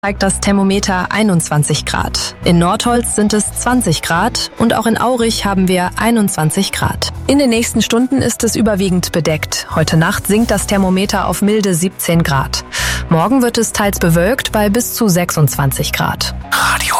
zeigt das Thermometer 21 Grad. In Nordholz sind es 20 Grad und auch in Aurich haben wir 21 Grad. In den nächsten Stunden ist es überwiegend bedeckt. Heute Nacht sinkt das Thermometer auf milde 17 Grad. Morgen wird es teils bewölkt bei bis zu 26 Grad. Radio